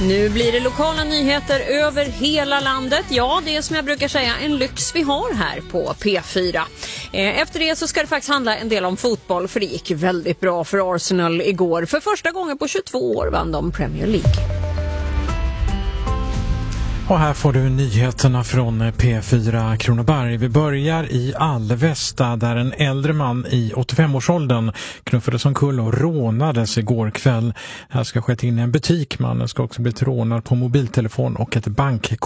Nu blir det lokala nyheter över hela landet. Ja, det är som jag brukar säga en lyx vi har här på P4. Efter det så ska det faktiskt handla en del om fotboll, för det gick ju väldigt bra för Arsenal igår. För första gången på 22 år vann de Premier League. Och här får du nyheterna från P4 Kronoberg. Vi börjar i Alvesta där en äldre man i 85-årsåldern knuffades omkull och rånades igår kväll. Här ska skett in i en butik. Mannen ska också bli rånad på mobiltelefon och ett bankkort.